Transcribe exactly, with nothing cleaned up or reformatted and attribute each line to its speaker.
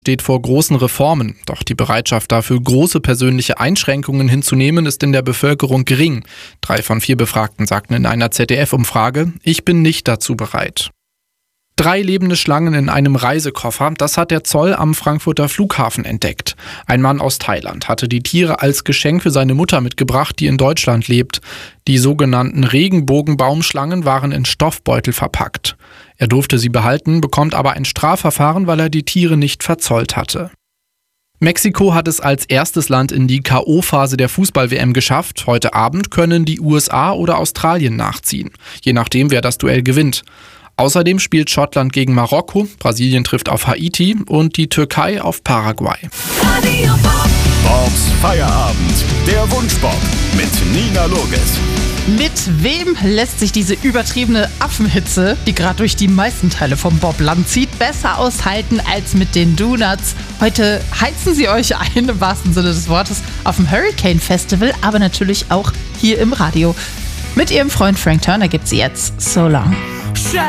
Speaker 1: steht vor großen Reformen. Doch die Bereitschaft dafür, große persönliche Einschränkungen hinzunehmen, ist in der Bevölkerung gering. Drei von vier Befragten sagten in einer Z D F-Umfrage, ich bin nicht dazu bereit. Drei lebende Schlangen in einem Reisekoffer, das hat der Zoll am Frankfurter Flughafen entdeckt. Ein Mann aus Thailand hatte die Tiere als Geschenk für seine Mutter mitgebracht, die in Deutschland lebt. Die sogenannten Regenbogenbaumschlangen waren in Stoffbeutel verpackt. Er durfte sie behalten, bekommt aber ein Strafverfahren, weil er die Tiere nicht verzollt hatte. Mexiko hat es als erstes Land in die K O-Phase der Fußball-W M geschafft. Heute Abend können die U S A oder Australien nachziehen, je nachdem, wer das Duell gewinnt. Außerdem spielt Schottland gegen Marokko, Brasilien trifft auf Haiti und die Türkei auf Paraguay.
Speaker 2: Borbs Feierabend, der Wunschbob mit Nina Loges.
Speaker 3: Mit wem lässt sich diese übertriebene Affenhitze, die gerade durch die meisten Teile vom Bobland zieht, besser aushalten als mit den Donuts? Heute heizen sie euch ein, im wahrsten Sinne des Wortes, auf dem Hurricane Festival, aber natürlich auch hier im Radio. Mit ihrem Freund Frank Turner gibt sie jetzt So Long.